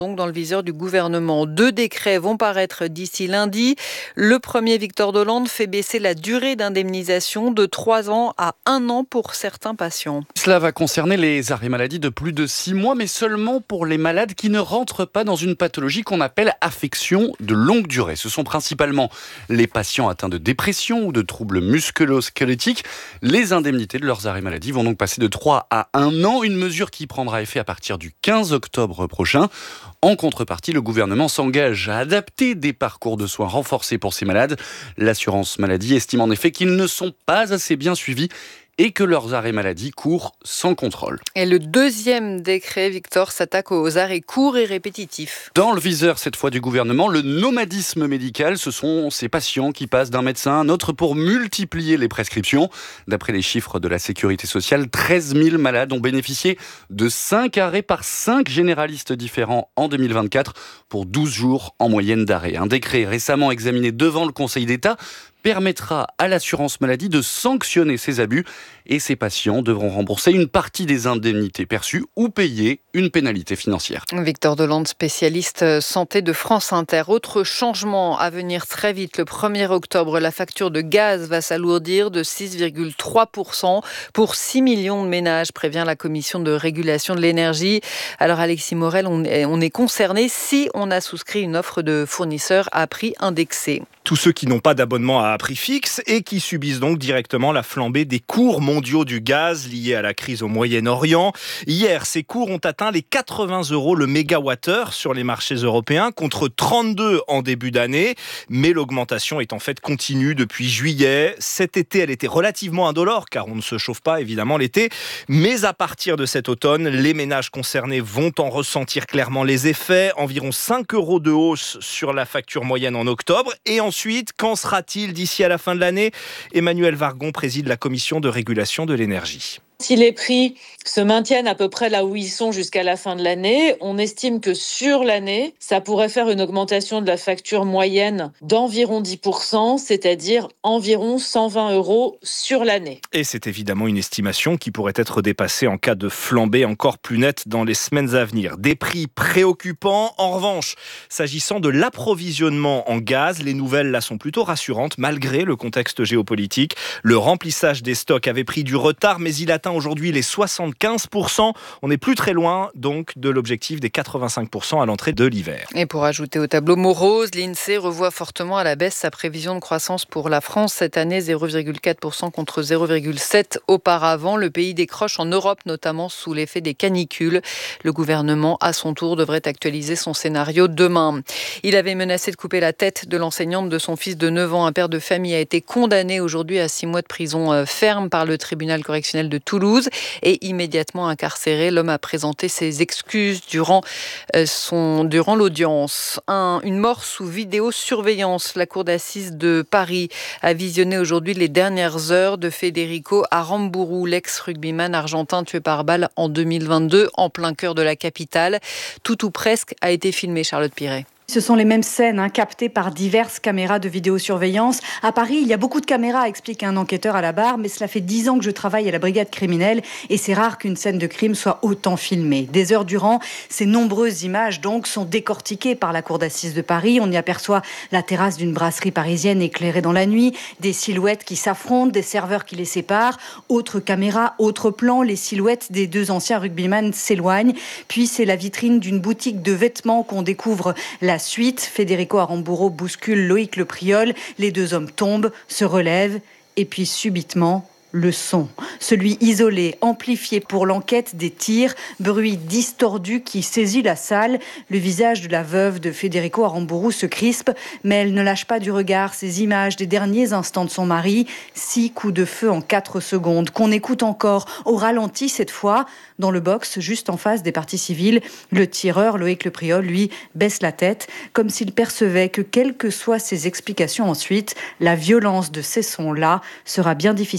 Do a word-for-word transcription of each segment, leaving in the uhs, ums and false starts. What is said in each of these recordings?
Donc dans le viseur du gouvernement, deux décrets vont paraître d'ici lundi. Le premier, Victor Dolande, fait baisser la durée d'indemnisation de trois ans à un an pour certains patients. Cela va concerner les arrêts maladie de plus de six mois, mais seulement pour les malades qui ne rentrent pas dans une pathologie qu'on appelle affection de longue durée. Ce sont principalement les patients atteints de dépression ou de troubles musculo-squelettiques. Les indemnités de leurs arrêts maladie vont donc passer de trois à un an, une mesure qui prendra effet à partir du quinze octobre prochain. En contrepartie, le gouvernement s'engage à adapter des parcours de soins renforcés pour ces malades. L'assurance maladie estime en effet qu'ils ne sont pas assez bien suivis et que leurs arrêts maladie courent sans contrôle. Et le deuxième décret, Victor, s'attaque aux arrêts courts et répétitifs. Dans le viseur, cette fois, du gouvernement, le nomadisme médical, ce sont ces patients qui passent d'un médecin à un autre pour multiplier les prescriptions. D'après les chiffres de la Sécurité sociale, treize mille malades ont bénéficié de cinq arrêts par cinq généralistes différents en deux mille vingt-quatre pour douze jours en moyenne d'arrêt. Un décret récemment examiné devant le Conseil d'État permettra à l'assurance maladie de sanctionner ces abus et ces patients devront rembourser une partie des indemnités perçues ou payer une pénalité financière. Victor Dolande, spécialiste santé de France Inter. Autre changement à venir très vite. Le premier octobre, la facture de gaz va s'alourdir de six virgule trois pour cent pour six millions de ménages, prévient la Commission de régulation de l'énergie. Alors Alexis Morel, on est, on est concerné si on a souscrit une offre de fournisseur à prix indexé. Tous ceux qui n'ont pas d'abonnement à prix fixe et qui subissent donc directement la flambée des cours mondiaux du gaz liés à la crise au Moyen-Orient. Hier, ces cours ont atteint les quatre-vingts euros le mégawattheure sur les marchés européens contre trente-deux en début d'année. Mais l'augmentation est en fait continue depuis juillet. Cet été, elle était relativement indolore car on ne se chauffe pas évidemment l'été. Mais à partir de cet automne, les ménages concernés vont en ressentir clairement les effets. Environ cinq euros de hausse sur la facture moyenne en octobre. Et ensuite, qu'en sera-t-il d'ici à la fin de l'année ? Emmanuel Vargon préside la commission de régulation de l'énergie. Si les prix se maintiennent à peu près là où ils sont jusqu'à la fin de l'année, on estime que sur l'année, ça pourrait faire une augmentation de la facture moyenne d'environ dix pour cent, c'est-à-dire environ cent vingt euros sur l'année. Et c'est évidemment une estimation qui pourrait être dépassée en cas de flambée encore plus nette dans les semaines à venir. Des prix préoccupants. En revanche, s'agissant de l'approvisionnement en gaz, les nouvelles là sont plutôt rassurantes malgré le contexte géopolitique. Le remplissage des stocks avait pris du retard, mais il atteint aujourd'hui les soixante-quinze pour cent. On n'est plus très loin donc de l'objectif des quatre-vingt-cinq pour cent à l'entrée de l'hiver. Et pour ajouter au tableau morose, l'INSEE revoit fortement à la baisse sa prévision de croissance pour la France cette année, zéro virgule quatre pour cent contre zéro virgule sept pour cent auparavant. Le pays décroche en Europe, notamment sous l'effet des canicules. Le gouvernement, à son tour, devrait actualiser son scénario demain. Il avait menacé de couper la tête de l'enseignante de son fils de neuf ans. Un père de famille a été condamné aujourd'hui à six mois de prison ferme par le tribunal correctionnel de Toulouse. Et immédiatement incarcéré, l'homme a présenté ses excuses durant, euh, son, durant l'audience. Un, une mort sous vidéosurveillance. La cour d'assises de Paris a visionné aujourd'hui les dernières heures de Federico Aramburu, l'ex-rugbyman argentin tué par balle en deux mille vingt-deux, en plein cœur de la capitale. Tout ou presque a été filmé, Charlotte Piret. Ce sont les mêmes scènes hein, captées par diverses caméras de vidéosurveillance. À Paris, il y a beaucoup de caméras, explique un enquêteur à la barre, mais cela fait dix ans que je travaille à la brigade criminelle et c'est rare qu'une scène de crime soit autant filmée. Des heures durant, ces nombreuses images donc sont décortiquées par la cour d'assises de Paris. On y aperçoit la terrasse d'une brasserie parisienne éclairée dans la nuit, des silhouettes qui s'affrontent, des serveurs qui les séparent. Autre caméra, autre plan, les silhouettes des deux anciens rugbyman s'éloignent. Puis c'est la vitrine d'une boutique de vêtements qu'on découvre la suite. Federico Aramburu bouscule Loïc Le Priol. Les deux hommes tombent, se relèvent et puis subitement, le son. Celui isolé, amplifié pour l'enquête des tirs, bruit distordu qui saisit la salle. Le visage de la veuve de Federico Aramburu se crispe, mais elle ne lâche pas du regard ces images des derniers instants de son mari. Six coups de feu en quatre secondes, qu'on écoute encore au ralenti cette fois. Dans le box, juste en face des parties civiles, le tireur Loïc Le Priol, lui, baisse la tête, comme s'il percevait que, quelles que soient ses explications ensuite, la violence de ces sons-là sera bien difficile à faire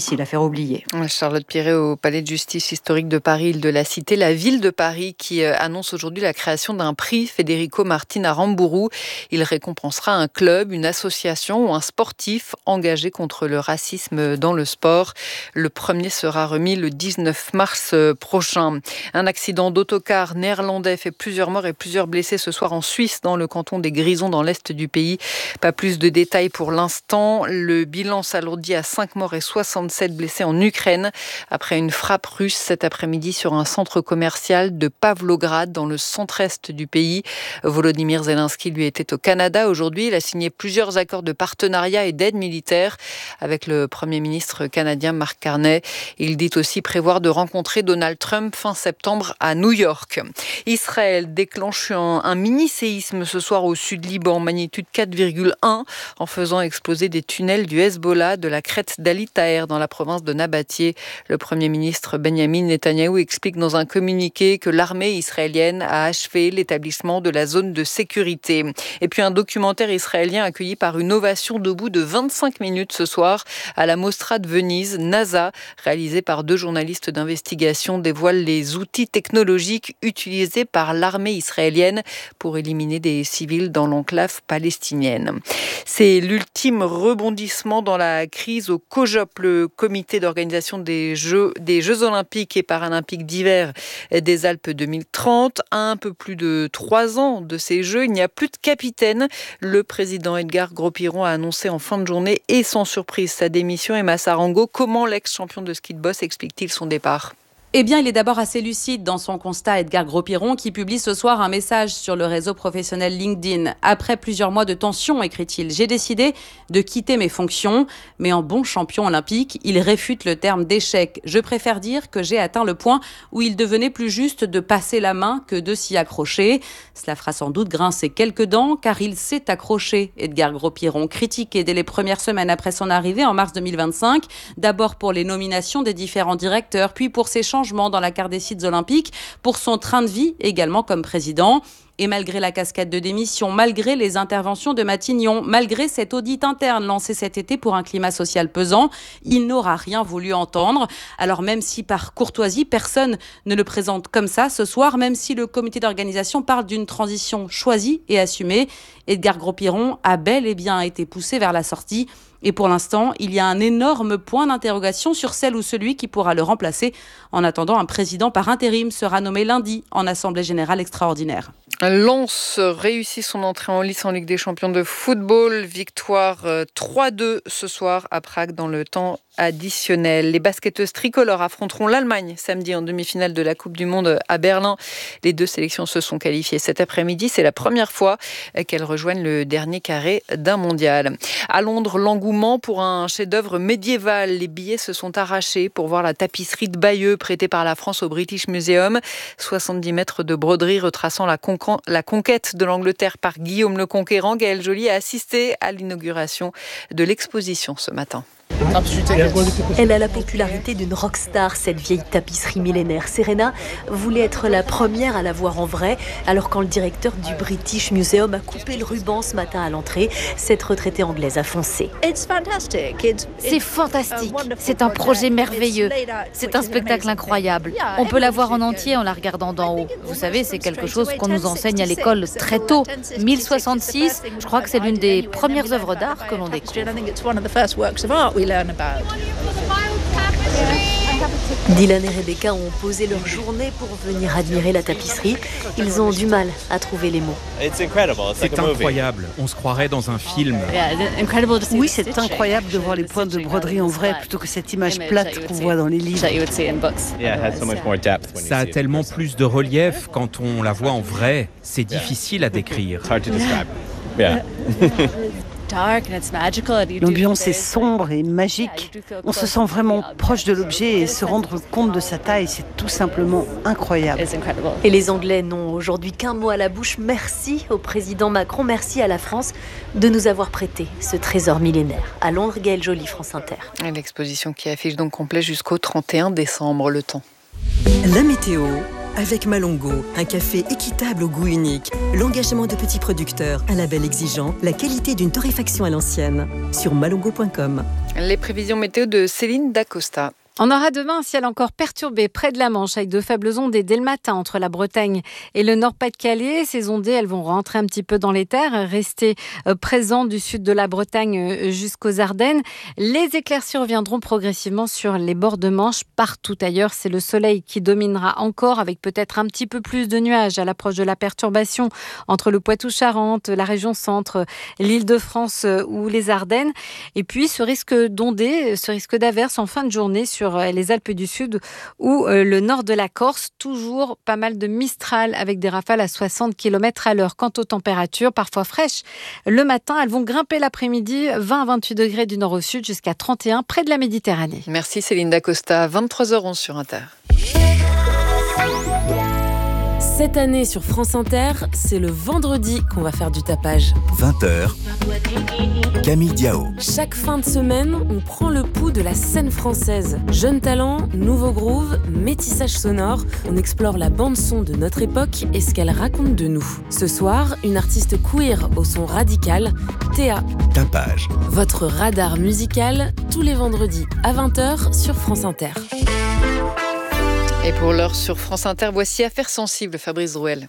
oublier. Charlotte Piret au Palais de justice historique de Paris, île de la Cité. La ville de Paris qui annonce aujourd'hui la création d'un prix Federico Martin Aramburu. Il récompensera un club, une association ou un sportif engagé contre le racisme dans le sport. Le premier sera remis le dix-neuf mars prochain. Un accident d'autocar néerlandais fait plusieurs morts et plusieurs blessés ce soir en Suisse, dans le canton des Grisons, dans l'est du pays. Pas plus de détails pour l'instant. Le bilan s'alourdit à cinq morts et soixante-sept blessés en Ukraine après une frappe russe cet après-midi sur un centre commercial de Pavlograd dans le centre-est du pays. Volodymyr Zelensky lui était au Canada aujourd'hui. Il a signé plusieurs accords de partenariat et d'aide militaire avec le Premier ministre canadien Mark Carney. Il dit aussi prévoir de rencontrer Donald Trump fin septembre à New York. Israël déclenche un, un mini-séisme ce soir au sud Liban, magnitude quatre virgule un, en faisant exploser des tunnels du Hezbollah de la crête d'Ali Taher dans la province de Nabatieh. Le Premier ministre Benjamin Netanyahou explique dans un communiqué que l'armée israélienne a achevé l'établissement de la zone de sécurité. Et puis un documentaire israélien accueilli par une ovation debout de vingt-cinq minutes ce soir à la Mostra de Venise. NASA, réalisé par deux journalistes d'investigation, dévoile les outils technologiques utilisés par l'armée israélienne pour éliminer des civils dans l'enclave palestinienne. C'est l'ultime rebondissement dans la crise au COJOP, le comité d'organisation des Jeux, des Jeux Olympiques et Paralympiques d'hiver des Alpes deux mille trente. À un peu plus de trois ans de ces Jeux, il n'y a plus de capitaine. Le président Edgar Gros-Piron a annoncé en fin de journée et sans surprise sa démission. Emma Sarango, comment l'ex-champion de ski de boss explique-t-il son départ ? Eh bien, il est d'abord assez lucide dans son constat, Edgar Gros-Piron, qui publie ce soir un message sur le réseau professionnel LinkedIn. Après plusieurs mois de tension, écrit-il, j'ai décidé de quitter mes fonctions. Mais en bon champion olympique, il réfute le terme d'échec. Je préfère dire que j'ai atteint le point où il devenait plus juste de passer la main que de s'y accrocher. Cela fera sans doute grincer quelques dents, car il s'est accroché, Edgar Gros-Piron, critiqué dès les premières semaines après son arrivée en mars deux mille vingt-cinq. D'abord pour les nominations des différents directeurs, puis pour ses changements dans la carte des sites olympiques, pour son train de vie également comme président. Et malgré la cascade de démissions, malgré les interventions de Matignon, malgré cet audit interne lancé cet été pour un climat social pesant, il n'aura rien voulu entendre. Alors même si par courtoisie, personne ne le présente comme ça ce soir, même si le comité d'organisation parle d'une transition choisie et assumée, Edgar Gros-Piron a bel et bien été poussé vers la sortie. Et pour l'instant, il y a un énorme point d'interrogation sur celle ou celui qui pourra le remplacer. En attendant, un président par intérim sera nommé lundi en Assemblée générale extraordinaire. Lens réussit son entrée en lice en Ligue des champions de football. Victoire trois deux ce soir à Prague dans le temps additionnel. Les basketteuses tricolores affronteront l'Allemagne samedi en demi-finale de la Coupe du Monde à Berlin. Les deux sélections se sont qualifiées cet après-midi. C'est la première fois qu'elles rejoignent le dernier carré d'un mondial. À Londres, l'engouement pour un chef-d'œuvre médiéval. Les billets se sont arrachés pour voir la tapisserie de Bayeux prêtée par la France au British Museum. soixante-dix mètres de broderie retraçant la, con- la conquête de l'Angleterre par Guillaume le Conquérant. Gaëlle Joly a assisté à l'inauguration de l'exposition ce matin. Elle a la popularité d'une rockstar, cette vieille tapisserie millénaire. Serena voulait être la première à la voir en vrai, alors quand le directeur du British Museum a coupé le ruban ce matin à l'entrée, cette retraitée anglaise a foncé. C'est fantastique, c'est un projet merveilleux, c'est un spectacle incroyable. On peut la voir en entier en la regardant d'en haut. Vous savez, c'est quelque chose qu'on nous enseigne à l'école très tôt. mille soixante-six, je crois que c'est l'une des premières œuvres d'art que l'on découvre. Dylan et Rebecca ont posé leur journée pour venir admirer la tapisserie. Ils ont du mal à trouver les mots. C'est incroyable, on se croirait dans un film. Oui, c'est incroyable de voir les points de broderie en vrai plutôt que cette image plate qu'on voit dans les livres. Ça a tellement plus de relief quand on la voit en vrai, c'est difficile à décrire. L'ambiance est sombre et magique. On se sent vraiment proche de l'objet et se rendre compte de sa taille, c'est tout simplement incroyable. Et les Anglais n'ont aujourd'hui qu'un mot à la bouche. Merci au président Macron, merci à la France de nous avoir prêté ce trésor millénaire. À Londres, Gaëlle Joly, France Inter. Et l'exposition qui affiche donc complet jusqu'au trente et un décembre, le temps. La météo. Avec Malongo, un café équitable au goût unique, l'engagement de petits producteurs, un label exigeant, la qualité d'une torréfaction à l'ancienne. Sur malongo point com. Les prévisions météo de Céline Dacosta. On aura demain un ciel encore perturbé près de la Manche avec de faibles ondées dès le matin entre la Bretagne et le Nord-Pas-de-Calais. Ces ondées, elles vont rentrer un petit peu dans les terres, rester présentes du sud de la Bretagne jusqu'aux Ardennes. Les éclaircies reviendront progressivement sur les bords de Manche. Partout ailleurs, c'est le soleil qui dominera encore avec peut-être un petit peu plus de nuages à l'approche de la perturbation entre le Poitou-Charentes, la région centre, l'Île-de-France ou les Ardennes. Et puis ce risque d'ondées, ce risque d'averses en fin de journée sur sur les Alpes du Sud ou le nord de la Corse. Toujours pas mal de Mistral avec des rafales à soixante kilomètres à l'heure. Quant aux températures, parfois fraîches, le matin, elles vont grimper l'après-midi, vingt à vingt-huit degrés du nord au sud jusqu'à trente et un près de la Méditerranée. Merci Céline Dacosta, vingt-trois heures onze sur Inter. Cette année sur France Inter, c'est le vendredi qu'on va faire du tapage. vingt heures, Camille Diao. Chaque fin de semaine, on prend le pouls de la scène française. Jeunes talents, nouveaux grooves, métissage sonore, on explore la bande-son de notre époque et ce qu'elle raconte de nous. Ce soir, une artiste queer au son radical, Théa. Tapage. Votre radar musical, tous les vendredis à vingt heures sur France Inter. Et pour l'heure sur France Inter, voici Affaires sensibles, Fabrice Drouel.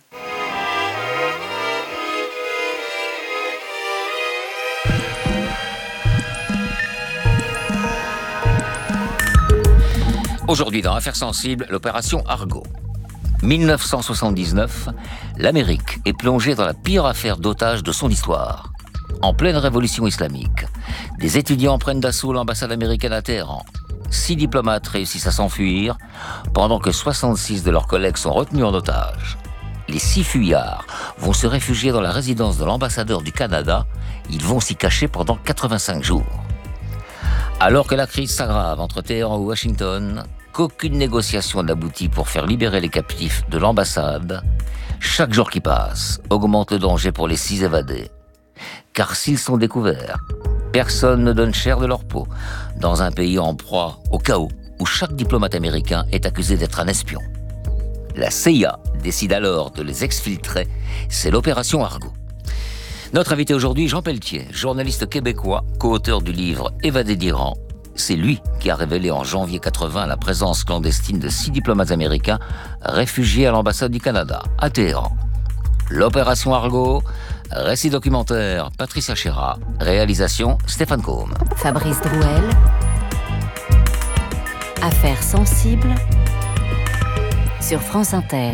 Aujourd'hui dans Affaires sensibles, l'opération Argo. dix-neuf cent soixante-dix-neuf, l'Amérique est plongée dans la pire affaire d'otages de son histoire. En pleine révolution islamique, des étudiants prennent d'assaut l'ambassade américaine à Téhéran. Six diplomates réussissent à s'enfuir, pendant que soixante-six de leurs collègues sont retenus en otage. Les six fuyards vont se réfugier dans la résidence de l'ambassadeur du Canada. Ils vont s'y cacher pendant quatre-vingt-cinq jours. Alors que la crise s'aggrave entre Téhéran et Washington, qu'aucune négociation n'aboutit pour faire libérer les captifs de l'ambassade, chaque jour qui passe augmente le danger pour les six évadés. Car s'ils sont découverts, personne ne donne cher de leur peau dans un pays en proie au chaos où chaque diplomate américain est accusé d'être un espion. La C I A décide alors de les exfiltrer. C'est l'opération Argo. Notre invité aujourd'hui, Jean Pelletier, journaliste québécois, co-auteur du livre Évadé d'Iran. C'est lui qui a révélé en janvier quatre-vingts la présence clandestine de six diplomates américains réfugiés à l'ambassade du Canada, à Téhéran. L'opération Argo, récit documentaire Patricia Chéra, réalisation Stéphane Combe. Fabrice Drouel, Affaires sensibles sur France Inter.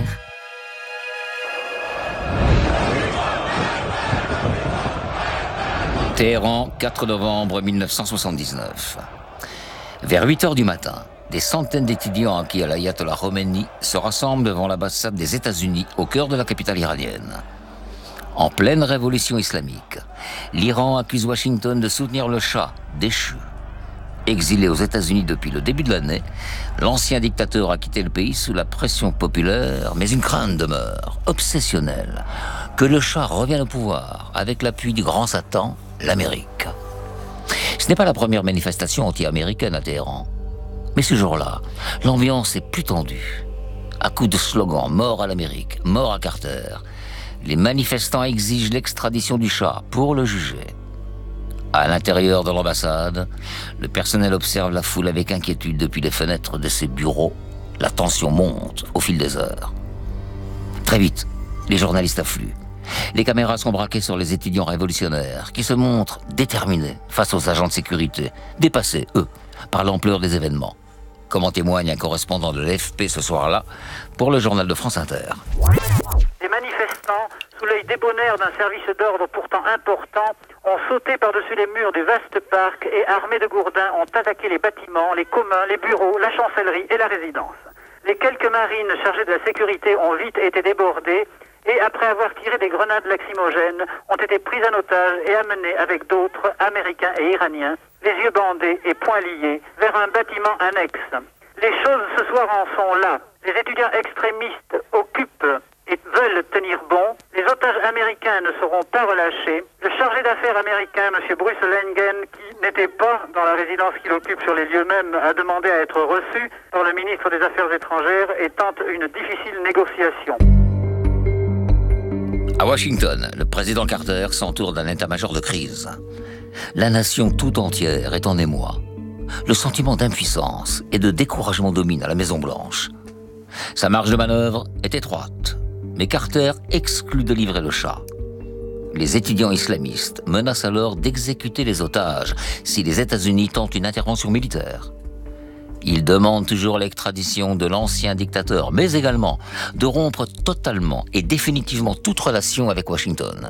Téhéran, quatre novembre mille neuf cent soixante-dix-neuf. Vers huit heures du matin, des centaines d'étudiants acquis à l'ayatollah Khomeini se rassemblent devant l'ambassade des États-Unis au cœur de la capitale iranienne. En pleine révolution islamique, l'Iran accuse Washington de soutenir le Shah, déchu. Exilé aux États-Unis depuis le début de l'année, l'ancien dictateur a quitté le pays sous la pression populaire, mais une crainte demeure, obsessionnelle, que le Shah revienne au pouvoir avec l'appui du grand Satan, l'Amérique. Ce n'est pas la première manifestation anti-américaine à Téhéran. Mais ce jour-là, l'ambiance est plus tendue. À coups de slogans « Mort à l'Amérique »,« Mort à Carter », les manifestants exigent l'extradition du Shah pour le juger. À l'intérieur de l'ambassade, le personnel observe la foule avec inquiétude depuis les fenêtres de ses bureaux. La tension monte au fil des heures. Très vite, les journalistes affluent. Les caméras sont braquées sur les étudiants révolutionnaires qui se montrent déterminés face aux agents de sécurité, dépassés, eux, par l'ampleur des événements. Comme en témoigne un correspondant de l'A F P ce soir-là pour le journal de France Inter. Les manifestants, sous l'œil débonnaire d'un service d'ordre pourtant important, ont sauté par-dessus les murs du vaste parc et, armés de gourdins, ont attaqué les bâtiments, les communs, les bureaux, la chancellerie et la résidence. Les quelques marines chargées de la sécurité ont vite été débordées et, après avoir tiré des grenades lacrymogènes, ont été prises en otage et amenées avec d'autres, Américains et Iraniens, les yeux bandés et poings liés, vers un bâtiment annexe. Les choses ce soir en sont là. Les étudiants extrémistes occupent et veulent tenir bon. Les otages américains ne seront pas relâchés. Le chargé d'affaires américain, M. Bruce Lengen, qui n'était pas dans la résidence qu'il occupe sur les lieux mêmes, a demandé à être reçu par le ministre des Affaires étrangères et tente une difficile négociation. À Washington, le président Carter s'entoure d'un état-major de crise. La nation tout entière est en émoi. le sentiment d'impuissance et de découragement domine à la Maison-Blanche. Sa marge de manœuvre est étroite, mais Carter exclut de livrer le Shah. Les étudiants islamistes menacent alors d'exécuter les otages si les États-Unis tentent une intervention militaire. Ils demandent toujours l'extradition de l'ancien dictateur, mais également de rompre totalement et définitivement toute relation avec Washington.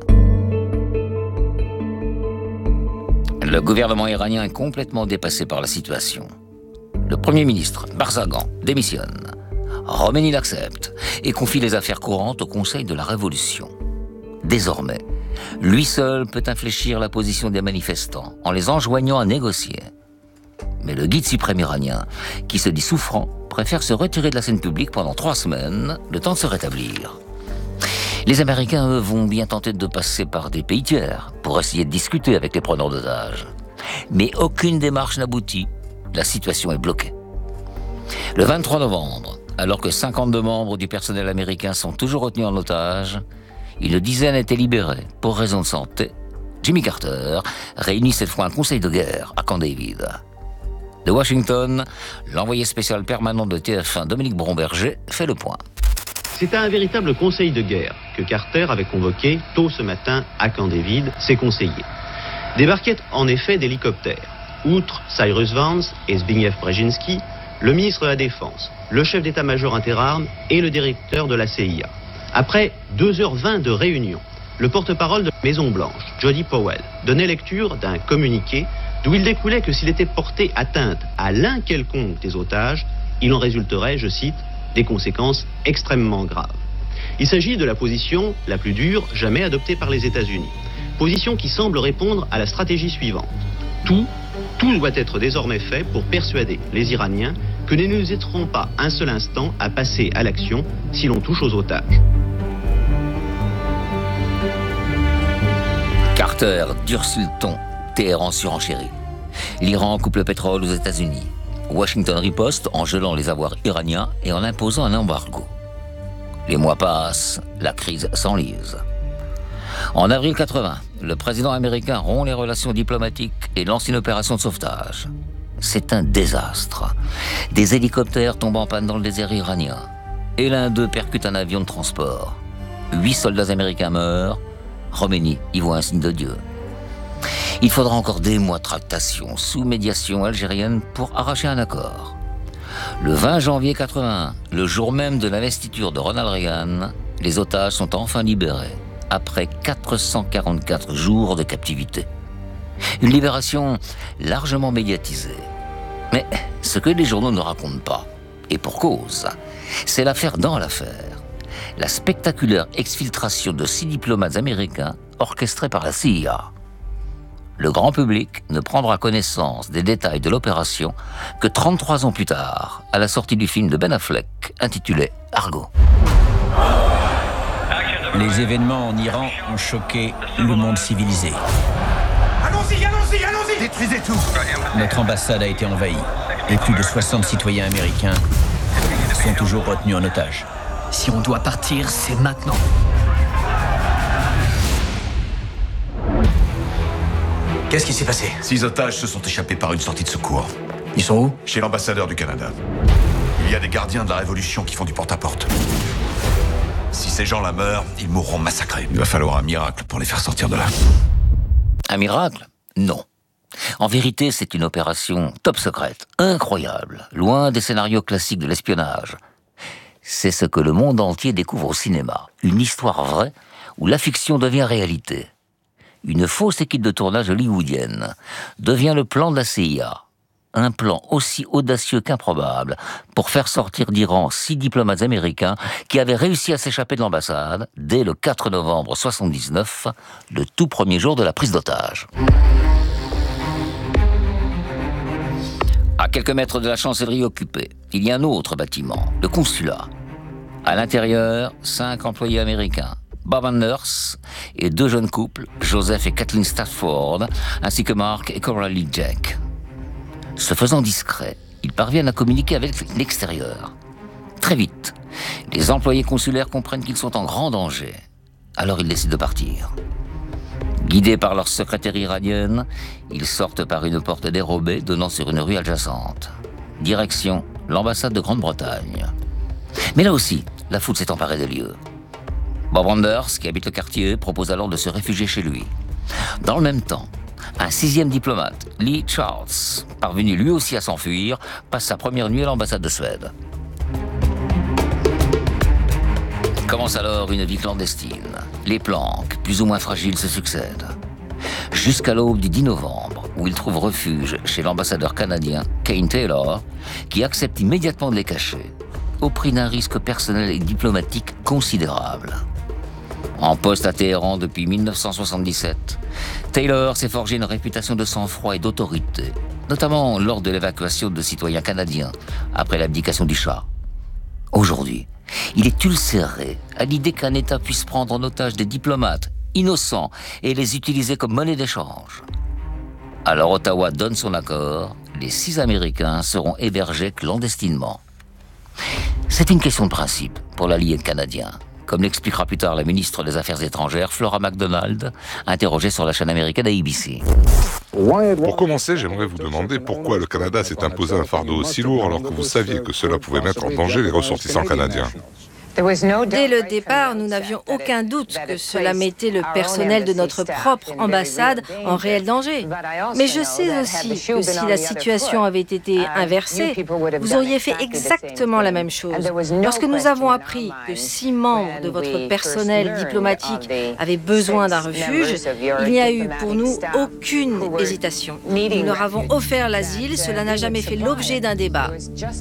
Le gouvernement iranien est complètement dépassé par la situation. Le Premier ministre, Barzaghan, démissionne. Khomeini l'accepte et confie les affaires courantes au Conseil de la Révolution. Désormais, lui seul peut infléchir la position des manifestants en les enjoignant à négocier. Mais le guide suprême iranien, qui se dit souffrant, préfère se retirer de la scène publique pendant trois semaines, le temps de se rétablir. Les Américains, eux, vont bien tenter de passer par des pays tiers pour essayer de discuter avec les preneurs d'otages. Mais aucune démarche n'aboutit. La situation est bloquée. Le vingt-trois novembre, alors que cinquante-deux membres du personnel américain sont toujours retenus en otage, une dizaine a été libérée pour raison de santé. Jimmy Carter réunit cette fois un conseil de guerre à Camp David. De Washington, l'envoyé spécial permanent de T F un, Dominique Bromberger, fait le point. C'est à un véritable conseil de guerre que Carter avait convoqué tôt ce matin à Camp David ses conseillers. Débarquaient en effet d'hélicoptères. Outre Cyrus Vance et Zbigniew Brzezinski, le ministre de la Défense, le chef d'état-major interarmes et le directeur de la C I A. Après deux heures vingt de réunion, le porte-parole de la Maison-Blanche, Jody Powell, donnait lecture d'un communiqué d'où il découlait que s'il était porté atteinte à l'un quelconque des otages, il en résulterait, je cite, des conséquences extrêmement graves. Il s'agit de la position la plus dure jamais adoptée par les États-Unis. Position qui semble répondre à la stratégie suivante. Tout, tout doit être désormais fait pour persuader les Iraniens que nous n'hésiterons pas un seul instant à passer à l'action si l'on touche aux otages. Carter durcit le ton, Téhéran surenchérit. L'Iran coupe le pétrole aux États-Unis. Washington riposte en gelant les avoirs iraniens et en imposant un embargo. Les mois passent, la crise s'enlise. En avril quatre-vingt, le président américain rompt les relations diplomatiques et lance une opération de sauvetage. C'est un désastre. Des hélicoptères tombent en panne dans le désert iranien. Et l'un d'eux percute un avion de transport. Huit soldats américains meurent. Khomeini y voit un signe de Dieu. Il faudra encore des mois de tractation sous médiation algérienne pour arracher un accord. Le vingt janvier quatre-vingt-un, le jour même de l'investiture de Ronald Reagan, les otages sont enfin libérés, après quatre cent quarante-quatre jours de captivité. Une libération largement médiatisée. Mais ce que les journaux ne racontent pas, et pour cause, c'est l'affaire dans l'affaire. La spectaculaire exfiltration de six diplomates américains orchestrée par la C I A. Le grand public ne prendra connaissance des détails de l'opération que trente-trois ans plus tard, à la sortie du film de Ben Affleck intitulé Argo. Les événements en Iran ont choqué le monde civilisé. Allons-y, allons-y, allons-y! Détruisez tout! Notre ambassade a été envahie et plus de soixante citoyens américains sont toujours retenus en otage. Si on doit partir, c'est maintenant. Qu'est-ce qui s'est passé? Six otages se sont échappés par une sortie de secours. Ils sont où? Chez l'ambassadeur du Canada. Il y a des gardiens de la Révolution qui font du porte-à-porte. Si ces gens-là meurent, ils mourront massacrés. Il va falloir un miracle pour les faire sortir de là. Un miracle? Non. En vérité, c'est une opération top secrète, incroyable, loin des scénarios classiques de l'espionnage. C'est ce que le monde entier découvre au cinéma. Une histoire vraie où la fiction devient réalité. Une fausse équipe de tournage hollywoodienne devient le plan de la C I A. Un plan aussi audacieux qu'improbable pour faire sortir d'Iran six diplomates américains qui avaient réussi à s'échapper de l'ambassade dès le quatre novembre soixante-dix-neuf, le tout premier jour de la prise d'otage. À quelques mètres de la chancellerie occupée, il y a un autre bâtiment, le consulat. À l'intérieur, cinq employés américains, Bob Anders et deux jeunes couples, Joseph et Kathleen Stafford, ainsi que Mark et Coralie Jack. Se faisant discrets, ils parviennent à communiquer avec l'extérieur. Très vite, les employés consulaires comprennent qu'ils sont en grand danger. Alors ils décident de partir. Guidés par leur secrétaire iranienne, ils sortent par une porte dérobée donnant sur une rue adjacente. Direction l'ambassade de Grande-Bretagne. Mais là aussi, la foule s'est emparée des lieux. Bob Anders, qui habite le quartier, propose alors de se réfugier chez lui. Dans le même temps, un sixième diplomate, Lee Charles, parvenu lui aussi à s'enfuir, passe sa première nuit à l'ambassade de Suède. Commence alors une vie clandestine. Les planques, plus ou moins fragiles, se succèdent. Jusqu'à l'aube du dix novembre, où il trouve refuge chez l'ambassadeur canadien, Kane Taylor, qui accepte immédiatement de les cacher, au prix d'un risque personnel et diplomatique considérable. En poste à Téhéran depuis mille neuf cent soixante-dix-sept, Taylor s'est forgé une réputation de sang-froid et d'autorité, notamment lors de l'évacuation de citoyens canadiens après l'abdication du Shah. Aujourd'hui, il est ulcéré à l'idée qu'un État puisse prendre en otage des diplomates innocents et les utiliser comme monnaie d'échange. Alors Ottawa donne son accord, les six Américains seront hébergés clandestinement. C'est une question de principe pour l'allié canadien, comme l'expliquera plus tard la ministre des Affaires étrangères, Flora MacDonald, interrogée sur la chaîne américaine A B C. Pour commencer, j'aimerais vous demander pourquoi le Canada s'est imposé un fardeau aussi lourd alors que vous saviez que cela pouvait mettre en danger les ressortissants canadiens. Dès le départ, nous n'avions aucun doute que cela mettait le personnel de notre propre ambassade en réel danger. Mais je sais aussi que si la situation avait été inversée, vous auriez fait exactement la même chose. Lorsque nous avons appris que six membres de votre personnel diplomatique avaient besoin d'un refuge, il n'y a eu pour nous aucune hésitation. Nous leur avons offert l'asile, cela n'a jamais fait l'objet d'un débat.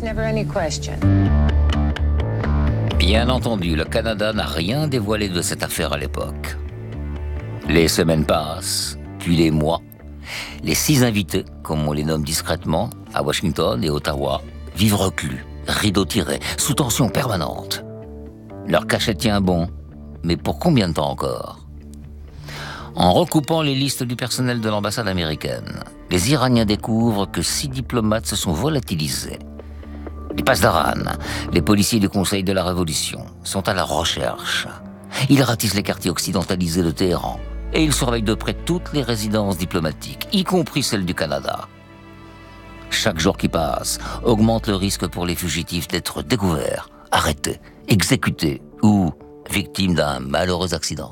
Bien entendu, le Canada n'a rien dévoilé de cette affaire à l'époque. Les semaines passent, puis les mois. Les six invités, comme on les nomme discrètement, à Washington et Ottawa, vivent reclus, rideaux tirés, sous tension permanente. Leur cachet tient bon, mais pour combien de temps encore? En recoupant les listes du personnel de l'ambassade américaine, les Iraniens découvrent que six diplomates se sont volatilisés. Les Pasdaran, les policiers du Conseil de la Révolution, sont à la recherche. Ils ratissent les quartiers occidentalisés de Téhéran et ils surveillent de près toutes les résidences diplomatiques, y compris celles du Canada. Chaque jour qui passe augmente le risque pour les fugitifs d'être découverts, arrêtés, exécutés ou victimes d'un malheureux accident.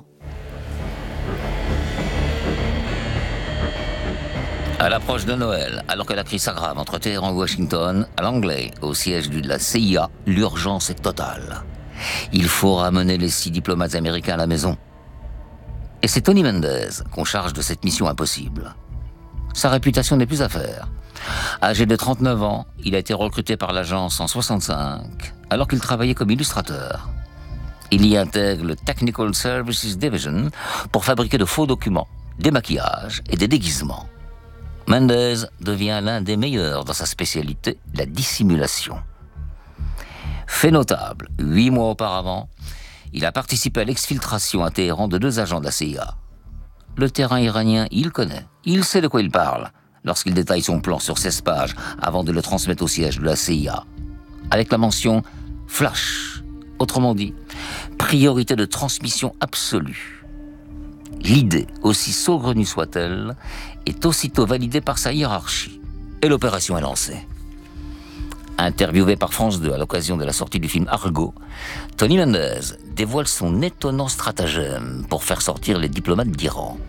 À l'approche de Noël, alors que la crise s'aggrave entre Téhéran et Washington, à Langley, au siège de la C I A, l'urgence est totale. Il faut ramener les six diplomates américains à la maison. Et c'est Tony Mendez qu'on charge de cette mission impossible. Sa réputation n'est plus à faire. Âgé de trente-neuf ans, il a été recruté par l'agence en soixante-cinq, alors qu'il travaillait comme illustrateur. Il y intègre le Technical Services Division pour fabriquer de faux documents, des maquillages et des déguisements. Mendez devient l'un des meilleurs dans sa spécialité, la dissimulation. Fait notable, huit mois auparavant, il a participé à l'exfiltration à Téhéran de deux agents de la C I A. Le terrain iranien, il connaît, il sait de quoi il parle, lorsqu'il détaille son plan sur seize pages avant de le transmettre au siège de la C I A. Avec la mention « flash », autrement dit, priorité de transmission absolue. L'idée, aussi saugrenue soit-elle, est aussitôt validée par sa hiérarchie. Et l'opération est lancée. Interviewé par France deux à l'occasion de la sortie du film Argo, Tony Mendez dévoile son étonnant stratagème pour faire sortir les diplomates d'Iran.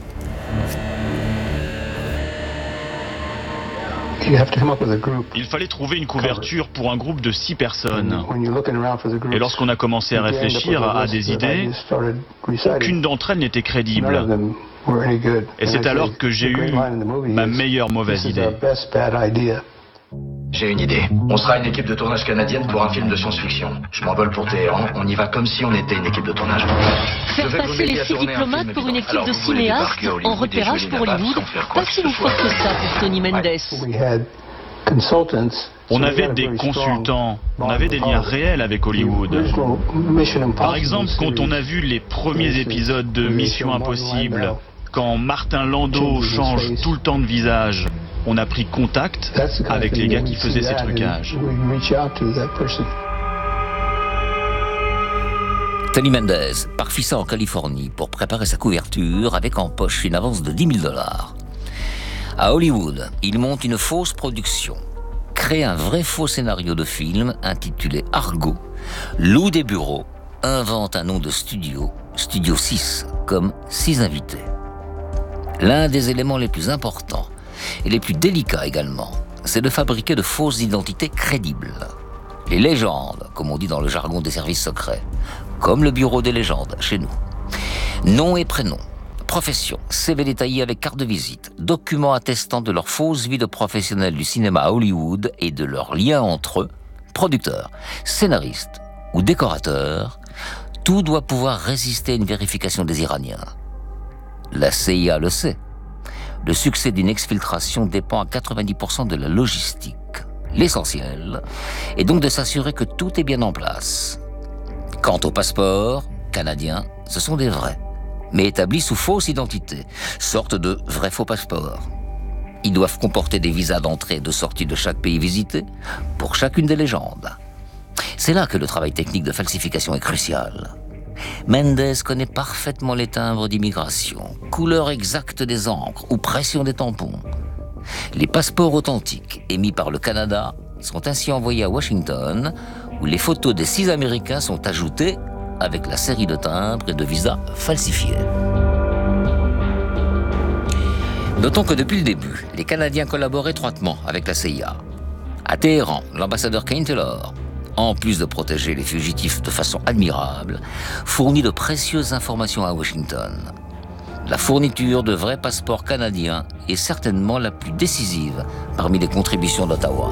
Il fallait trouver une couverture pour un groupe de six personnes. Et lorsqu'on a commencé à réfléchir à des idées, aucune d'entre elles n'était crédible. Et c'est alors que j'ai eu ma meilleure mauvaise idée. J'ai une idée. On sera une équipe de tournage canadienne pour un film de science-fiction. Je m'envole pour Téhéran, on y va comme si on était une équipe de tournage. Faire passer les six diplomates pour une équipe de cinéastes en repérage pour Hollywood, pas si loufoque que ça pour Tony Mendez. On avait des consultants, on avait des liens réels avec Hollywood. Par exemple, quand on a vu les premiers épisodes de Mission Impossible, quand Martin Landau change tout le temps de visage, on a pris contact avec les gars qui faisaient ces trucages. Tony Mendez part Fissa en Californie pour préparer sa couverture avec en poche une avance de dix mille dollars. À Hollywood, il monte une fausse production, crée un vrai faux scénario de film intitulé Argo, loue des bureaux, invente un nom de studio, Studio six, comme six invités. L'un des éléments les plus importants et les plus délicats également, c'est de fabriquer de fausses identités crédibles. Les légendes, comme on dit dans le jargon des services secrets, comme le bureau des légendes chez nous. Nom et prénom, profession, C V détaillé avec carte de visite, documents attestant de leur fausse vie de professionnels du cinéma à Hollywood et de leur lien entre eux, producteurs, scénaristes ou décorateurs, tout doit pouvoir résister à une vérification des Iraniens. La C I A le sait. Le succès d'une exfiltration dépend à quatre-vingt-dix pour cent de la logistique. L'essentiel est donc de s'assurer que tout est bien en place. Quant aux passeports canadiens, ce sont des vrais, mais établis sous fausse identité, sorte de vrais faux passeports. Ils doivent comporter des visas d'entrée et de sortie de chaque pays visité, pour chacune des légendes. C'est là que le travail technique de falsification est crucial. Mendez connaît parfaitement les timbres d'immigration, couleur exacte des encres ou pression des tampons. Les passeports authentiques émis par le Canada sont ainsi envoyés à Washington, où les photos des six Américains sont ajoutées avec la série de timbres et de visas falsifiés. Notons que depuis le début, les Canadiens collaborent étroitement avec la C I A. À Téhéran, l'ambassadeur Kane Taylor, en plus de protéger les fugitifs de façon admirable, fournit de précieuses informations à Washington. La fourniture de vrais passeports canadiens est certainement la plus décisive parmi les contributions d'Ottawa.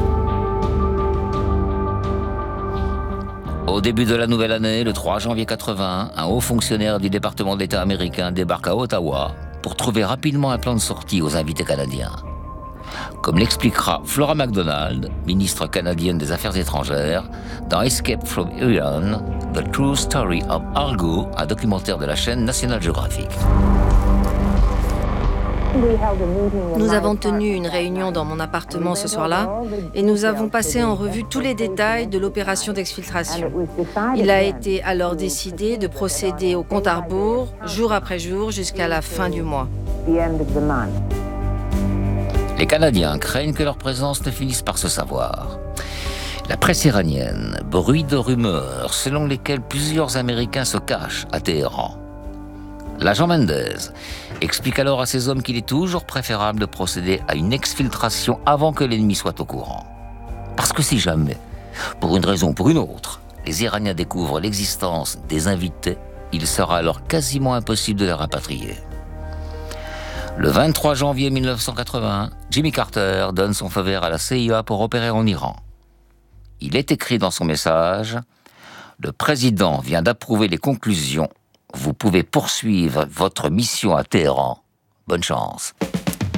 Au début de la nouvelle année, le trois janvier quatre-vingt, un haut fonctionnaire du département d'État américain débarque à Ottawa pour trouver rapidement un plan de sortie aux invités canadiens. Comme l'expliquera Flora MacDonald, ministre canadienne des Affaires étrangères, dans Escape from Iran, The True Story of Argo, un documentaire de la chaîne National Geographic. Nous avons tenu une réunion dans mon appartement ce soir-là et nous avons passé en revue tous les détails de l'opération d'exfiltration. Il a été alors décidé de procéder au compte à rebours, jour après jour, jusqu'à la fin du mois. Les Canadiens craignent que leur présence ne finisse par se savoir. La presse iranienne bruit de rumeurs selon lesquelles plusieurs Américains se cachent à Téhéran. L'agent Mendez explique alors à ses hommes qu'il est toujours préférable de procéder à une exfiltration avant que l'ennemi soit au courant. Parce que si jamais, pour une raison ou pour une autre, les Iraniens découvrent l'existence des invités, il sera alors quasiment impossible de les rapatrier. Le vingt-trois janvier mille neuf cent quatre-vingt, Jimmy Carter donne son feu vert à la C I A pour opérer en Iran. Il est écrit dans son message « Le président vient d'approuver les conclusions. Vous pouvez poursuivre votre mission à Téhéran. Bonne chance. »